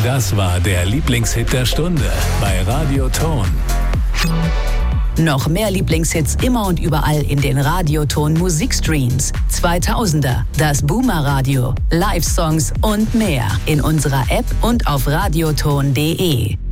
Das war der Lieblingshit der Stunde bei Radio Ton. Noch mehr Lieblingshits immer und überall in den Radioton Musikstreams. 2000er, das Boomer Radio, Live-Songs und mehr in unserer App und auf radioton.de.